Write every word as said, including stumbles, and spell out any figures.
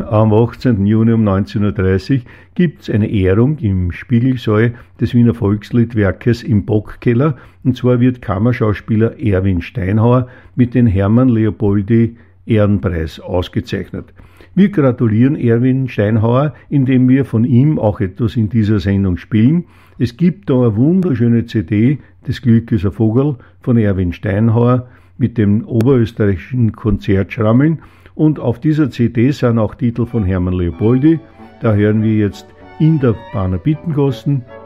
am achtzehnten Juni um neunzehn Uhr dreißig gibt es eine Ehrung im Spiegelsaal des Wiener Volksliedwerkes im Bockkeller. Und zwar wird Kammerschauspieler Erwin Steinhauer mit dem Hermann Leopoldi Ehrenpreis ausgezeichnet. Wir gratulieren Erwin Steinhauer, indem wir von ihm auch etwas in dieser Sendung spielen. Es gibt da eine wunderschöne C D, Das Glück ist ein Vogel, von Erwin Steinhauer mit dem oberösterreichischen Konzertschrammeln. Und auf dieser C D sind auch Titel von Hermann Leopoldi. Da hören wir jetzt In der Bahner Bittengassen